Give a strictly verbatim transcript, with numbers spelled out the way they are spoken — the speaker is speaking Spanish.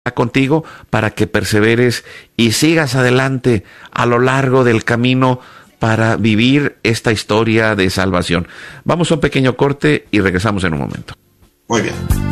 contigo para que perseveres y sigas adelante a lo largo del camino para vivir esta historia de salvación. Vamos a un pequeño corte y regresamos en un momento. Muy bien.